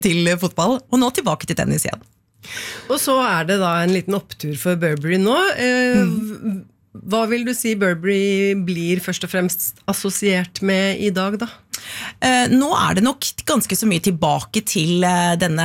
til fotball, og nå tilbake til tennis igjen. Og så det da en liten opptur for Burberry nå. Hva vil du si Burberry blir først og fremst assosiert med I dag da? Nå det nok ganske så mye tilbake til denne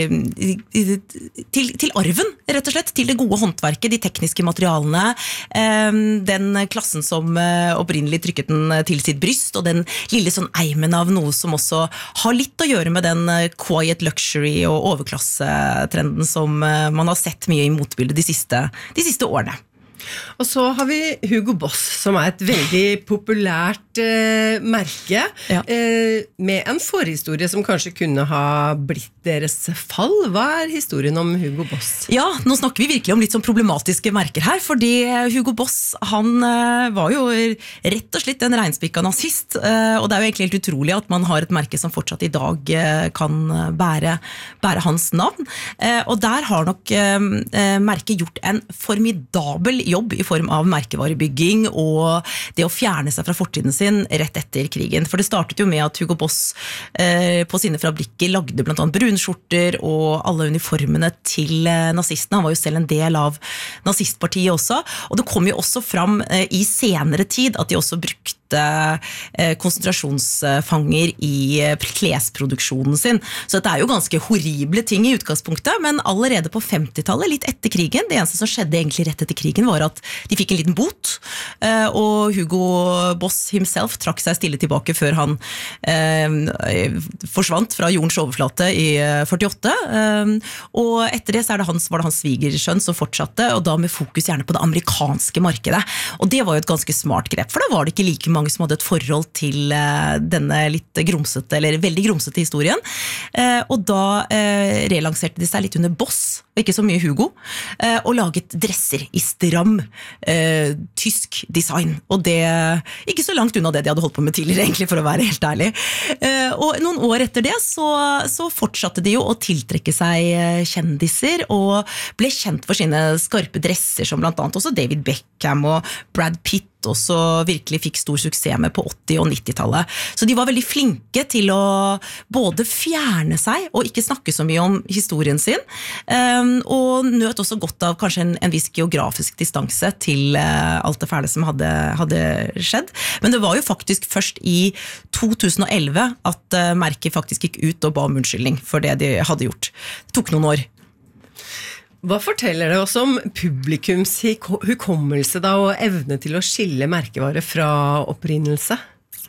til arven, rett og slett, til det gode håndverket, de tekniske materialene, den klassen som opprinnelig trykket den til sitt bryst, og den lille sånn eimen av noe som også har litt å gjøre med den quiet luxury og overklassetrenden som man har sett mye I motbildet de siste årene. Og så har vi Hugo Boss, som et veldig populært merke, med en forhistorie som kanskje kunne ha blitt deres fall. Hva historien om Hugo Boss? Ja, nå snakker vi virkelig om litt sånn problematiske merker her, fordi Hugo Boss, han var jo rett og slett en regnspikka nazist, og det jo egentlig helt utrolig at man har et merke som fortsatt I dag kan bære hans navn. Og der har nok merket gjort en formidabel jobb I form av merkevarebygging og det å fjerne seg fra fortiden sin rett etter krigen. For det startet jo med at Hugo Boss på sine fabrikker lagde blant annet brunskjorter og alle uniformene til nazistene. Han var jo selv en del av nazistpartiet også. Og det kom jo også fram I senere tid at de også brukte konsentrasjonsfanger I klesproduksjonen sin. Så det jo ganske horrible ting I utgangspunktet, men allerede på 50-tallet, litt etter krigen, det eneste som skjedde egentlig rett etter krigen var at de fikk en liten bot, og Hugo Boss himself trakk seg stille tilbake før han forsvant fra jordens overflate I 48, og etter det så var det hans svigersønn som fortsatte, og da med fokus gjerne på det amerikanske markedet, og det var jo et ganske smart grep, for da var det ikke like mange som hadde et forhold til denne litt grumsete, eller veldig grumsete historien, og da relanserte de seg litt under Boss, og ikke så mye Hugo, og laget dresser I stram tysk design, og det ikke så langt unna det de hadde holdt på med tidligere egentlig, for å være helt ærlig. Og noen år etter det så fortsatte de jo å tiltrekke seg kjendiser, og ble kjent for sine skarpe dresser, som blant annet også David Beckham og Brad Pitt også virkelig fikk stor suksess med på 80- og 90-tallet. Så de var veldig flinke til å både fjerne seg og ikke snakke så mye om historien sin, og nøt også godt av kanskje en viss geografisk distanse til alt det fæle som hadde skjedd. Men det var jo faktisk først I 2011 at merket faktisk gikk ut og ba om unnskyldning for det de hadde gjort. Det tok noen år. Hva forteller det oss om publikums hukommelse da, og evne til å skille merkevare fra opprinnelse?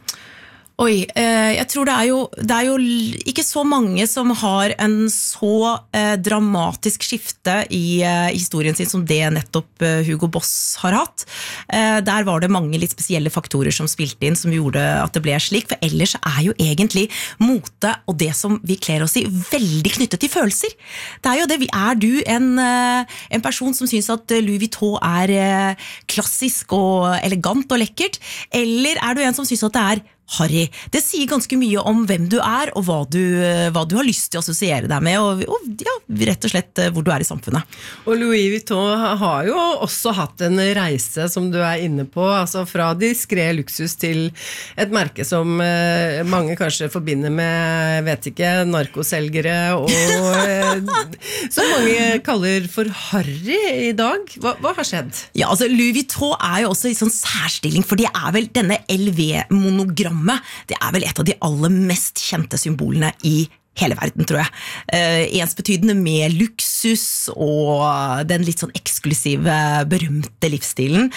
Oi, jeg tror det jo ikke så mange som har en så dramatisk skifte I historien sin som det nettopp Hugo Boss har hatt. Der var det mange litt spesielle faktorer som spilte inn som gjorde at det ble slik, for ellers jo egentlig mote og det som vi kler oss I veldig knyttet til følelser. Det jo det, du en person som synes at Louis Vuitton klassisk og elegant og lekkert, eller du en som synes at det Harry, det sier ganske mye om hvem du og hva du har lyst til å assosiere deg med, og ja, rett og slett hvor du I samfunnet. Og Louis Vuitton har jo også hatt en reise som du inne på, altså fra diskret luksus til et merke som mange kanskje forbinder med, vet ikke, narkoselgere, og som mange kaller for Harry I dag. Hva har skjedd? Ja, altså Louis Vuitton jo også I sånn særstilling, for det vel denne LV-monogrammet, det vel et av de aller mest kjente symbolene I hele verden, tror jeg. Ensbetydende med luksus og den litt sånn eksklusive, berømte livsstilen.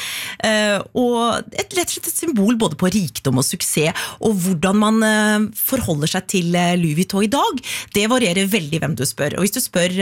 Og rett og slett et symbol både på rikdom og suksess, og hvordan man forholder seg til Louis Vuitton I dag, det varierer veldig hvem du spør. Og hvis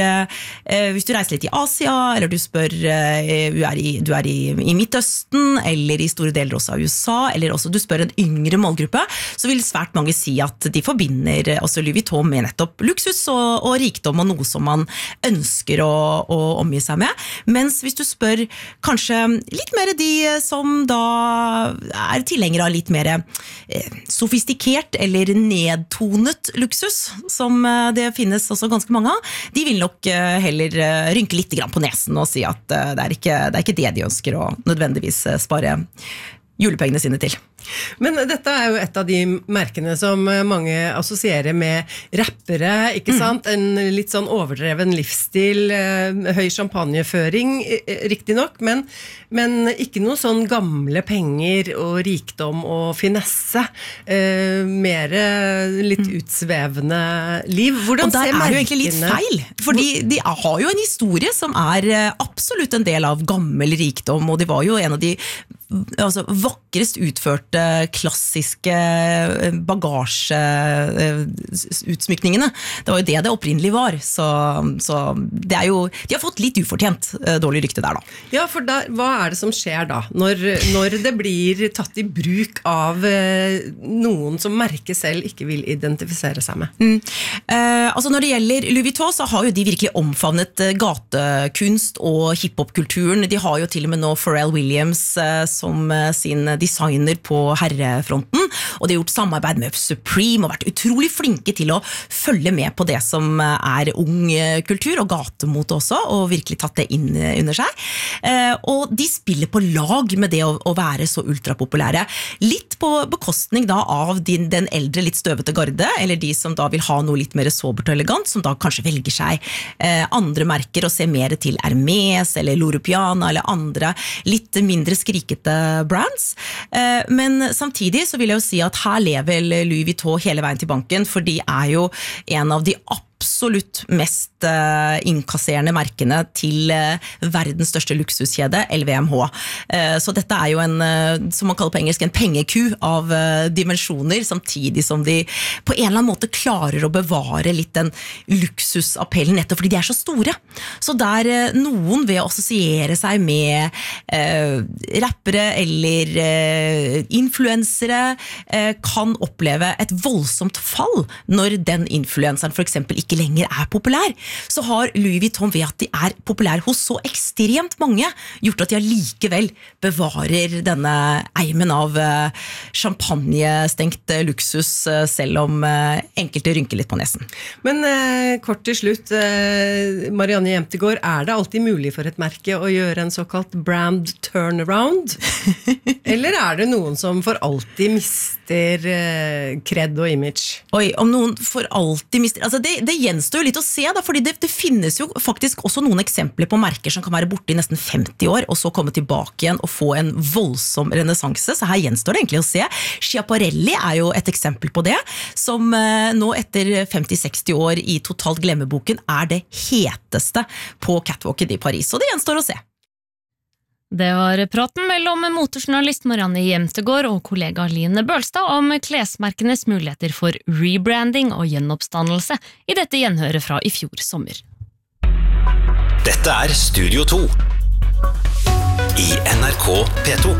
du reiser litt I Asia, eller du spør, du I Midtøsten, eller I store deler også av USA, eller også du spør en yngre målgruppe, så vil svært mange si at de forbinder også Louis Vuitton med nettopp luksus og rikdom og noe som man ønsker å omgi seg med. Mens hvis du spør kanskje litt mer de som da tilhengere av litt mer sofistikert eller nedtonet luksus, som det finnes også ganske mange av, de vil nok heller rynke litt grann på nesen og si at det ikke det de ønsker å nødvendigvis spare julepengene sine til. Men dette jo et av de merkene som mange assosierer med rappere, ikke sant? En litt sånn overdreven livsstil, høy champagneføring, riktig nok, men ikke noe sånn gamle penger og rikdom og finesse. Mer litt utsvevende liv. Hvordan ser merkene? Og der jo egentlig litt feil, fordi de har jo en historie som absolutt en del av gammel rikdom, og de var jo en av de vakrest utførte klassiske bagasjeutsmykningene. Det var jo det opprinnelig var, så det jo, de har fått litt ufortjent dårlig rykte der da. Ja, for hva det som skjer da, når det blir tatt i bruk av noen som merket selv ikke vil identifisere seg med? Altså når det gjelder Louis Vuitton, så har jo de virkelig omfavnet gatekunst og hiphop-kulturen. De har jo til og med nå Pharrell Williams som sin designer på herrefronten, og de har gjort samarbeid med Supreme og vært utrolig flinke til å følge med på det som ung kultur og gatemot også, og virkelig tatt det inn under seg. Og de spiller på lag med det å være så ultrapopulære. Litt på bekostning da av den eldre, litt støvete garde, eller de som da vil ha noe litt mer sobert og elegant, som da kanskje velger seg andre merker og ser mer til Hermes eller Loro Piana eller andre litt mindre skrikete brands, men samtidig så vil jeg jo si at her lever Louis Vuitton hele veien til banken, for de jo en av de absolutt mest innkasserende merkene til verdens største luksuskjede, LVMH. Så dette jo som man kaller på engelsk, en pengeku av dimensjoner, samtidig som de på en eller annen måte klarer å bevare litt den luksusappellen, nettopp fordi de så store. Så der noen ved å assosiere seg med rappere eller influensere kan oppleve et voldsomt fall når den influenseren for eksempel ikke lenger populær, så har Louis Vuitton ved at de populær hos så ekstremt mange, gjort at de likevel bevarer denne eimen av champagnestengt luksus, selv om enkelte rynker litt på nesen. Men kort til slutt, Marianne Jämtegård, det alltid mulig for et merke å gjøre en såkalt brand turnaround? Eller det noen som for alltid mister cred og image? Oi, om noen for alltid mister... Altså det gjenstår jo litt å se da, fordi det finnes jo faktisk også noen eksempler på merker som kan være borte i nesten 50 år, og så komme tilbake igjen og få en voldsom renessanse, så her gjenstår det egentlig å se. Schiaparelli jo et eksempel på det, som nå etter 50-60 år i totalt glemmeboken det heteste på catwalken i Paris, så det gjenstår å se. Det var praten mellom motorjournalist Marianne Jämtegård og kollega Line Bølstad om klesmerkenes muligheter for rebranding og gjenoppstandelse i dette gjenhøret fra i fjor sommer. Dette Studio 2 i NRK P2.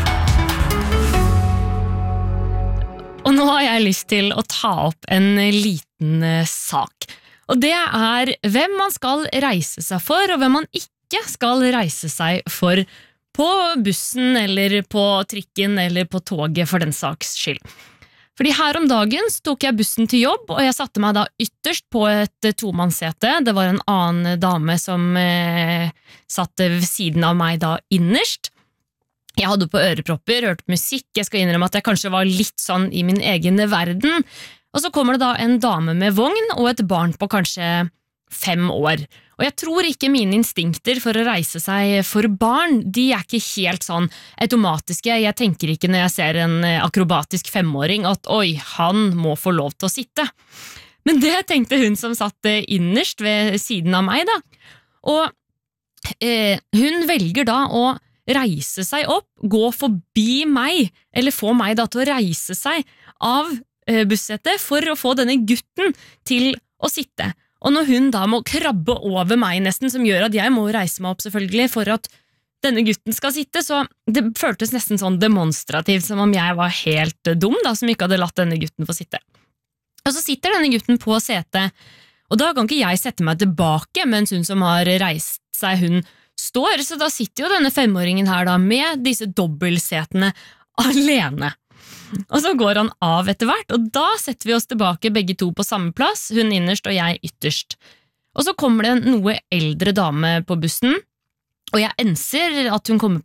Og nå har jeg lyst til å ta opp en liten sak. Og det hvem man skal reise seg for, og hvem man ikke skal reise seg for på bussen eller på trikken eller på toget for den saks skyld. Fordi her om dagen tok jeg bussen til jobb, og jeg satte meg da ytterst på et tomannssete. Det var en annen dame som satt ved siden av meg da innerst. Jeg hadde på ørepropper, hørte musikk, jeg skal innrømme at jeg kanskje var litt sånn i min egen verden. Og så kommer det da en dame med vogn og et barn på kanskje 5 år. Og jeg tror ikke mine instinkter for å reise seg for barn, de ikke helt sånn automatiske. Jeg tenker ikke når jeg ser en akrobatisk 5-åring at oi, han må få lov til å sitte. Men det tenkte hun som satt innerst ved siden av meg da. Og hun velger da å reise seg opp, gå forbi meg, eller få meg da til å reise seg av bussetet for å få denne gutten til å sitte. Og når hun da må krabbe over meg nesten, som gjør at jeg må reise meg opp selvfølgelig for at denne gutten skal sitte, så det føltes nesten sånn demonstrativt, som om jeg var helt dum da, som ikke hadde latt denne gutten få sitte. Og så sitter denne gutten på setet, og da kan ikke jeg sette meg tilbake, mens hun som har reist seg, hun står, så da sitter jo denne 5-åringen her da, med disse dobbeltsetene alene. Og så går han av etter hvert, og da setter vi oss tilbake begge to på samme plass, hun innerst og jeg ytterst. Og så kommer det en noe eldre dame på bussen, og jeg enser at hun kommer på,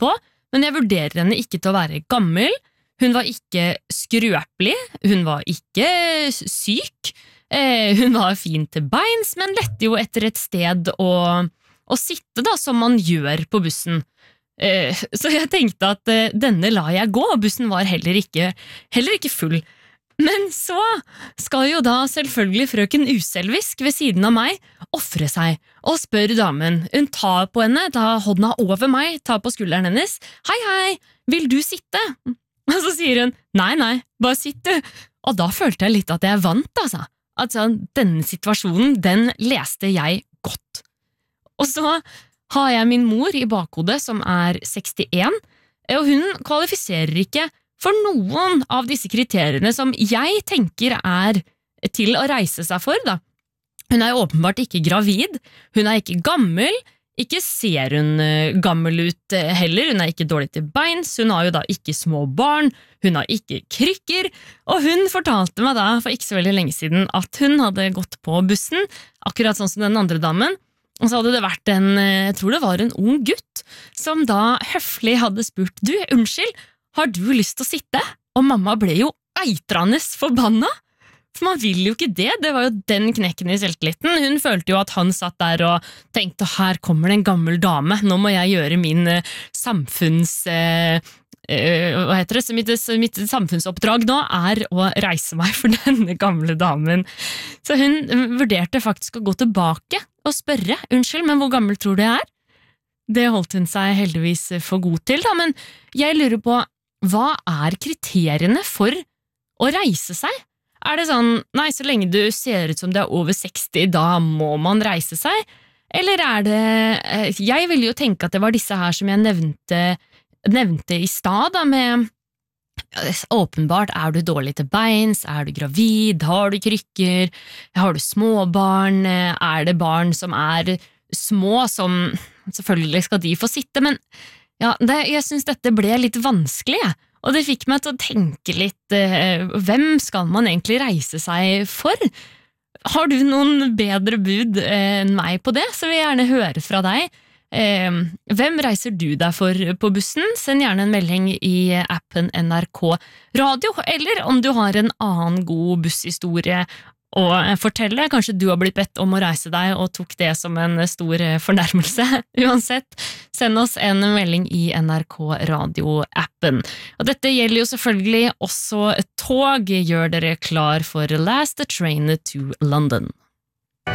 men jeg vurderer henne ikke til å være gammel. Hun var ikke skrøpelig, hun var ikke syk, hun var fin til beins, men lette jo etter et sted å sitte da, som man gjør på bussen. Så jeg tenkte at denne la jeg gå, og bussen var heller ikke full. Men så skal jo da selvfølgelig frøken Uselvisk ved siden av meg offre seg, og spør damen. Hun tar på henne, tar hånda over meg, tar på skulderen hennes. Hei, hei, vil du sitte? Og så sier hun, nei, bare sitt du. Og da følte jeg litt at jeg vant, altså. Altså, denne situasjonen, den leste jeg godt. Og så har jeg min mor i bakhodet, som er 61, og hun kvalifiserer ikke for noen av disse kriteriene som jeg tenker er til å reise seg for, da. Hun er jo åpenbart ikke gravid, hun er ikke gammel, ikke ser hun gammel ut heller, hun er ikke dårlig til beins, hun har jo da ikke små barn, hun har ikke krykker, og hun fortalte meg da for ikke så veldig lenge siden at hun hadde gått på bussen, akkurat sånn som den andre damen, og så hadde det vært jeg tror det var en ung gutt, som da høflig hadde spurt, du, unnskyld, har du lyst til å sitte? Og mamma ble jo eitrende forbanna. For man vil jo ikke det, det var jo den knekken i selvtilliten. Hun følte jo at han satt der og tenkte, her kommer det en gammel dame, nå må jeg gjøre min mitt samfunnsoppdrag nå er å reise meg for denne gamle damen. Så hun vurderte faktisk å gå tilbake og spørre, unnskyld, men hvor gammel tror du jeg er? Det holdt hun seg heldigvis for god til, da, men jeg lurer på, hva er kriteriene for å reise seg? Er det sånn, nei, så lenge du ser ut som du er over 60, da må man reise seg? Eller er det, jeg ville jo tenke at det var disse her som jeg nevnte i stad, da, med åpenbart, er du dårlig til beins, er du gravid, har du krykker, har du småbarn, er det barn som er små, som selvfølgelig skal de få sitte, men ja, jeg synes dette ble litt vanskelig, og det fikk meg til å tenke litt, hvem skal man egentlig reise seg for? Har du noen bedre bud enn meg på det, så vil jeg gjerne høre fra deg. Hvem reiser du deg for på bussen? Send gjerne en melding i appen NRK Radio, eller om du har en annen god busshistorie og fortelle, kanskje du har blitt bedt om å reise deg og tok det som en stor fornærmelse. Uansett, send oss en melding i NRK Radio-appen. Og dette gjelder jo selvfølgelig også tog. Gjør dere klar for Last Train to London.